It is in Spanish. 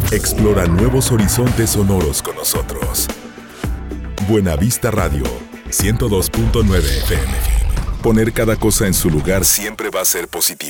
Explora nuevos horizontes sonoros con nosotros. Buenavista Radio, 102.9 FM. Poner cada cosa en su lugar siempre va a ser positivo.